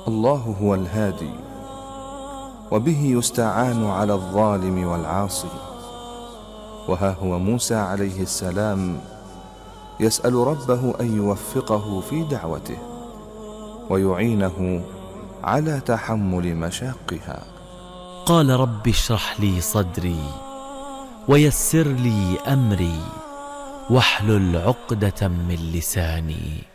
الله هو الهادي، وبه يستعان على الظالم والعاصي. وها هو موسى عليه السلام يسأل ربه أن يوفقه في دعوته ويعينه على تحمل مشاقها. قال رب اشرح لي صدري ويسر لي أمري واحلل عقدة من لساني